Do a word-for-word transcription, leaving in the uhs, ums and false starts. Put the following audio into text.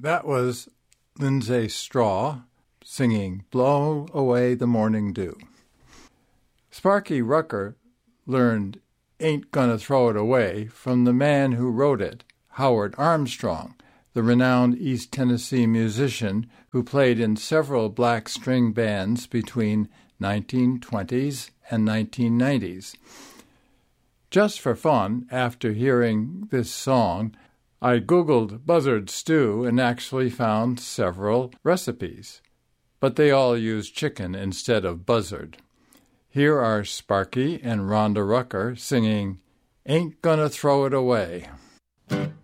That was Lindsay Straw singing Blow Away the Morning Dew. Sparky Rucker learned Ain't Gonna Throw It Away from the man who wrote it, Howard Armstrong, the renowned East Tennessee musician who played in several black string bands between nineteen twenties and nineteen nineties. Just for fun, after hearing this song, I Googled buzzard stew and actually found several recipes, but they all use chicken instead of buzzard. Here are Sparky and Rhonda Rucker singing Ain't Gonna Throw It Away.